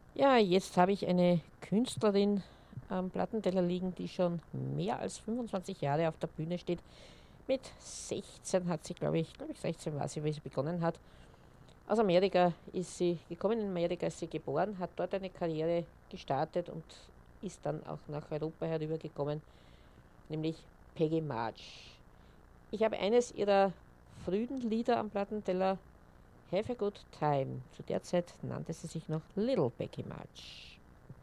Ja, jetzt habe ich eine Künstlerin am Plattenteller liegen, die schon mehr als 25 Jahre auf der Bühne steht. Mit 16 hat sie, glaube ich 16 war sie, wie sie begonnen hat. Aus Amerika ist sie gekommen, in Amerika ist sie geboren, hat dort eine Karriere gestartet und ist dann auch nach Europa herübergekommen, nämlich Peggy March. Ich habe eines ihrer frühen Lieder am Plattenteller, Have a Good Time. Zu der Zeit nannte sie sich noch Little Peggy March.